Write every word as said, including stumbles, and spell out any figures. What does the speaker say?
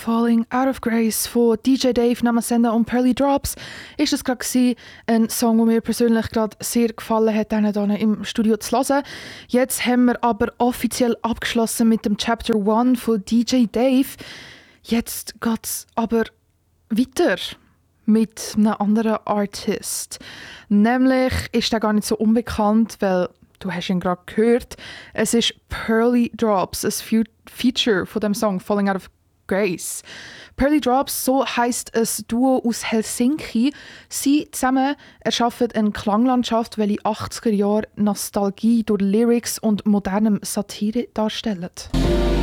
Falling Out of Grace von D J Dave, Namasenda und Pearly Drops ist es gerade gewesen, ein Song, der mir persönlich gerade sehr gefallen hat, den hier im Studio zu hören. Jetzt haben wir aber offiziell abgeschlossen mit dem Chapter eins von D J Dave. Jetzt geht es aber weiter mit einem anderen Artist. Nämlich ist er gar nicht so unbekannt, weil du hast ihn gerade gehört. Es ist Pearly Drops, ein Fe- Feature von dem Song Falling Out of Grace. Pearly Drops, so heisst ein Duo aus Helsinki. Sie zusammen erschaffen eine Klanglandschaft, welche achtziger Jahre Nostalgie durch Lyrics und modernem Satire darstellt.